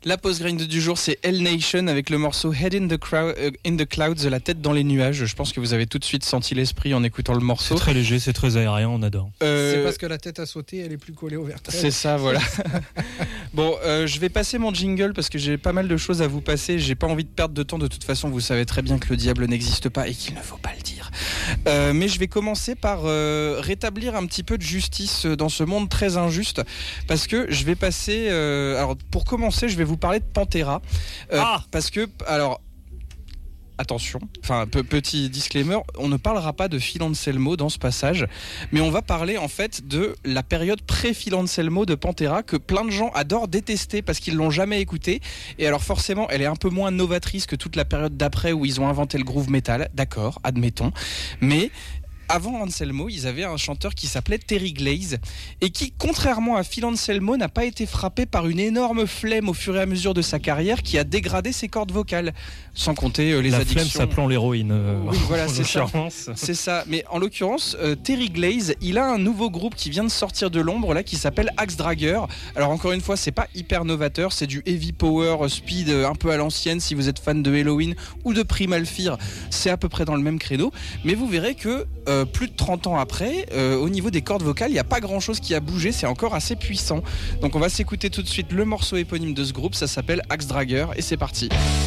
La post-grind du jour, c'est Hell Nation avec le morceau Head in the Clouds, la tête dans les nuages. Je pense que vous avez tout de suite senti l'esprit en écoutant le morceau. C'est très léger, c'est très aérien, on adore. C'est parce que la tête a sauté, elle est plus collée au vertèbre. C'est ça, voilà. Bon, je vais passer mon jingle parce que j'ai pas mal de choses à vous passer. J'ai pas envie de perdre de temps. De toute façon, vous savez très bien que le diable n'existe pas et qu'il ne faut pas le dire. Mais je vais commencer par rétablir un petit peu de justice dans ce monde très injuste, parce que je vais passer. Alors, pour commencer, je vais vous parler de Pantera, parce que alors. Attention, petit disclaimer, on ne parlera pas de Phil Anselmo dans ce passage, mais on va parler en fait de la période pré-Phil Anselmo de Pantera que plein de gens adorent détester parce qu'ils l'ont jamais écouté. Et alors forcément, elle est un peu moins novatrice que toute la période d'après où ils ont inventé le groove metal, d'accord, admettons, mais avant Anselmo, ils avaient un chanteur qui s'appelait Terry Glaze et qui, contrairement à Phil Anselmo, n'a pas été frappé par une énorme flemme au fur et à mesure de sa carrière qui a dégradé ses cordes vocales, sans compter les addictions. La flemme s'appelant l'héroïne. Oui, voilà, c'est ça. C'est ça. Mais en l'occurrence, Terry Glaze, il a un nouveau groupe qui vient de sortir de l'ombre là, qui s'appelle Axe Dragger. Alors encore une fois, c'est pas hyper novateur, c'est du heavy power, speed un peu à l'ancienne. Si vous êtes fan de Halloween ou de Primal Fear, c'est à peu près dans le même créneau. Mais vous verrez que plus de 30 ans après, au niveau des cordes vocales, il n'y a pas grand chose qui a bougé, c'est encore assez puissant. Donc on va s'écouter tout de suite le morceau éponyme de ce groupe, ça s'appelle Axe Dragger et c'est parti.